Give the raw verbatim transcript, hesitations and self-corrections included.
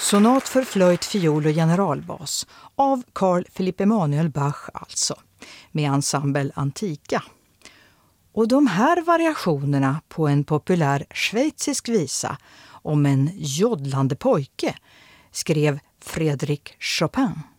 Sonat för flöjt, fiol och generalbas av Carl Philipp Emanuel Bach alltså, med ensemble Antika. Och de här variationerna på en populär schweizisk visa om en jodlande pojke skrev Frédéric Chopin.